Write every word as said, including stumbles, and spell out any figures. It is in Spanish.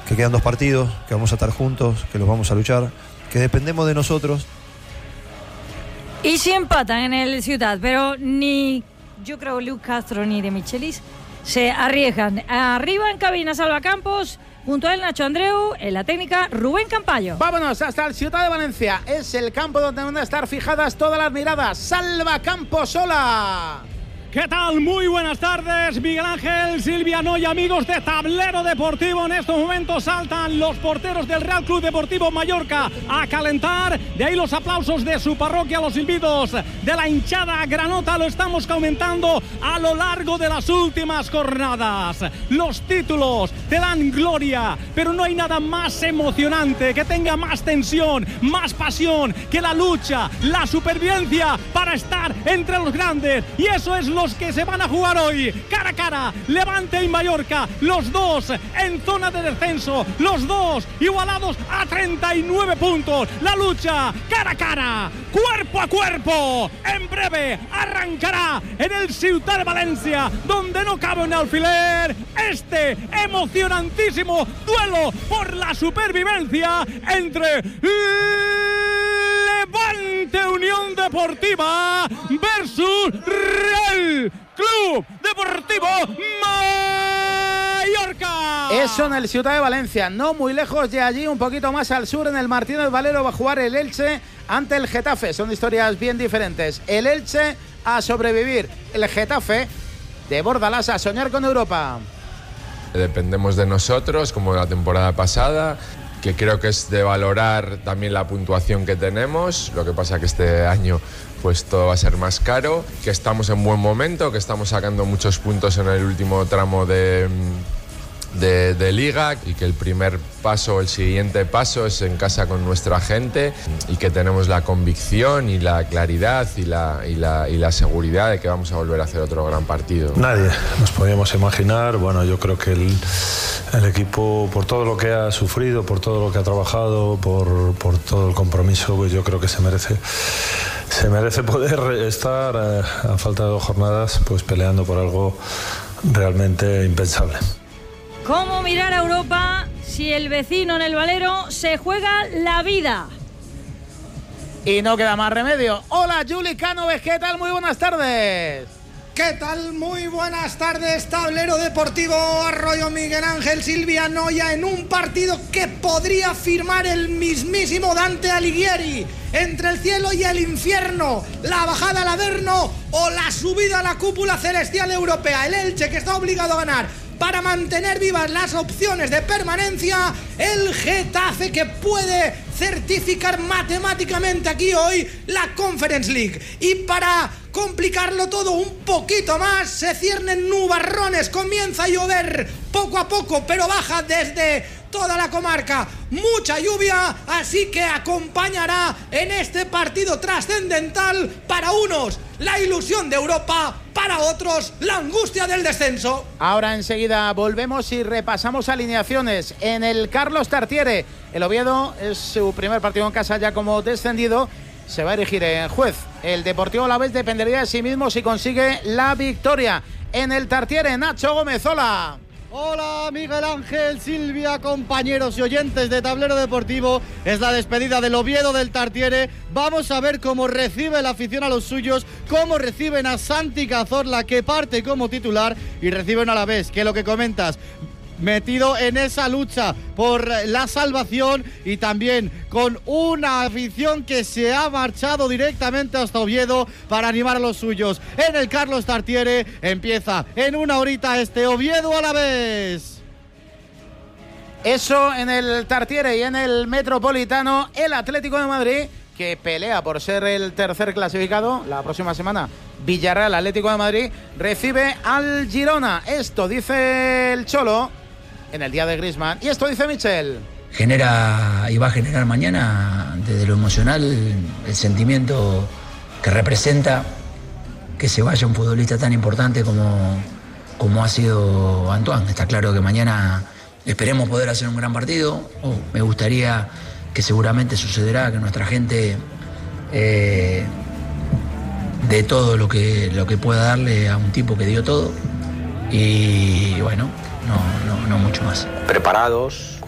que quedan dos partidos, que vamos a estar juntos, que los vamos a luchar, que dependemos de nosotros. Y si empatan en el Ciudad, pero ni yo creo Luis Castro ni de Michelis se arriesgan. Arriba en cabina Salva Campos, junto a él Nacho Andreu, en la técnica Rubén Campayo. Vámonos hasta el Ciudad de Valencia. Es el campo donde van a estar fijadas todas las miradas. Salva Campos sola. ¿Qué tal? Muy buenas tardes, Miguel Ángel, Silvia Noy, amigos de Tablero Deportivo. En estos momentos saltan los porteros del Real Club Deportivo Mallorca a calentar. De ahí los aplausos de su parroquia, los silbidos de la hinchada granota. Lo estamos comentando a lo largo de las últimas jornadas. Los títulos te dan gloria, pero no hay nada más emocionante, que tenga más tensión, más pasión, que la lucha, la supervivencia para estar entre los grandes. Y eso es lo los que se van a jugar hoy, cara a cara, Levante y Mallorca, los dos en zona de descenso, los dos igualados a treinta y nueve puntos, la lucha cara a cara, cuerpo a cuerpo, en breve arrancará en el Ciutat de Valencia, donde no cabe un alfiler, este emocionantísimo duelo por la supervivencia entre Levante Unión Deportiva versus Real Club Deportivo Mallorca. Eso en el Ciutat de Valencia, no muy lejos de allí, un poquito más al sur, en el Martínez Valero va a jugar el Elche ante el Getafe. Son historias bien diferentes. El Elche a sobrevivir, el Getafe de Bordalás a soñar con Europa. Dependemos de nosotros, como la temporada pasada, que creo que es de valorar también la puntuación que tenemos. Lo que pasa que este año pues todo va a ser más caro, que estamos en buen momento, que estamos sacando muchos puntos en el último tramo de, de, de Liga, y que el primer paso, el siguiente paso es en casa con nuestra gente, y que tenemos la convicción y la claridad y la, y la, y la seguridad de que vamos a volver a hacer otro gran partido. Nadie nos podíamos imaginar. Bueno, yo creo que el, el equipo, por todo lo que ha sufrido, por todo lo que ha trabajado, por, por todo el compromiso, pues yo creo que se merece se merece poder estar eh, a falta de dos jornadas pues peleando por algo realmente impensable. ¿Cómo mirar a Europa si el vecino en el Valero se juega la vida? Y no queda más remedio. Hola, Juli Cánovez, ¿qué tal? Muy buenas tardes. ¿Qué tal? Muy buenas tardes, Tablero Deportivo, Arroyo, Miguel Ángel, Silvia Noya, en un partido que podría firmar el mismísimo Dante Alighieri, entre el cielo y el infierno, la bajada al Averno o la subida a la cúpula celestial europea. El Elche, que está obligado a ganar para mantener vivas las opciones de permanencia, el Getafe, que puede certificar matemáticamente aquí hoy la Conference League. Y para complicarlo todo un poquito más, se ciernen nubarrones, comienza a llover poco a poco, pero baja desde toda la comarca mucha lluvia, así que acompañará en este partido trascendental, para unos la ilusión de Europa, para otros la angustia del descenso. Ahora enseguida volvemos y repasamos alineaciones. En el Carlos Tartiere, el Oviedo es su primer partido en casa ya como descendido, se va a erigir en juez. El Deportivo Alavés dependería de sí mismo si consigue la victoria. En el Tartiere, Nacho Gómez, hola. Hola Miguel Ángel, Silvia, compañeros y oyentes de Tablero Deportivo. Es la despedida del Oviedo del Tartiere. Vamos a ver cómo recibe la afición a los suyos, cómo reciben a Santi Cazorla, que parte como titular, y reciben a la vez, que lo que comentas, metido en esa lucha por la salvación, y también con una afición que se ha marchado directamente hasta Oviedo para animar a los suyos. En el Carlos Tartiere empieza en una horita este Oviedo Alavés. Eso en el Tartiere. Y en el Metropolitano, el Atlético de Madrid, que pelea por ser el tercer clasificado la próxima semana. Villarreal, Atlético de Madrid, recibe al Girona. Esto dice el Cholo en el día de Griezmann, y esto dice Michel. Genera y va a generar mañana, desde lo emocional, el sentimiento que representa que se vaya un futbolista tan importante como, como ha sido Antoine. Está claro que mañana esperemos poder hacer un gran partido. Oh, me gustaría, que seguramente sucederá, que nuestra gente eh, dé todo lo que, lo que pueda darle a un tipo que dio todo. Y bueno, no, no, no mucho más. Preparados,